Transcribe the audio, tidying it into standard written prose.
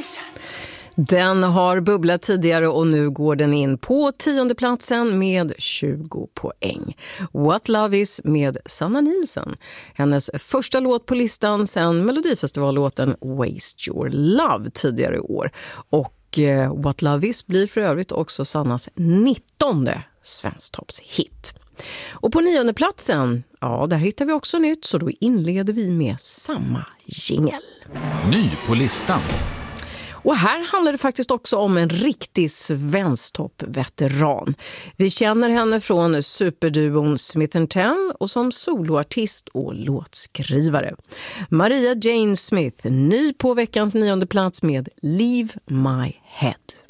Den har bubblat tidigare och nu går den in på 10:e platsen med 20 poäng. What Love Is med Sanna Nielsen. Hennes första låt på listan sen Melodifestivallåten Waste Your Love tidigare i år. Och What Love Is blir för övrigt också Sannas 19:e svensktoppshit. Och på 9:e platsen, ja, där hittar vi också nytt, så då inleder vi med samma jingle. Ny på listan. Och här handlar det faktiskt också om en riktig svensktopp-veteran. Vi känner henne från superduon Smith & Tell och som soloartist och låtskrivare. Maria Jane Smith, ny på veckans 9:e plats med Leave My Head.